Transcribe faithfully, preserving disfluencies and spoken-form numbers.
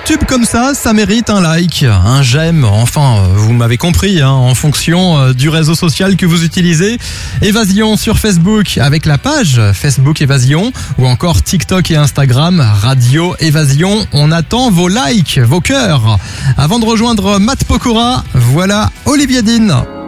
tube comme ça, ça mérite un like, un j'aime, enfin, vous m'avez compris, hein, en fonction du réseau social que vous utilisez. Évasion sur Facebook avec la page Facebook Évasion ou encore TikTok et Instagram Radio Évasion. On attend vos likes, vos cœurs. Avant de rejoindre Matt Pokora, voilà Olivier Dean.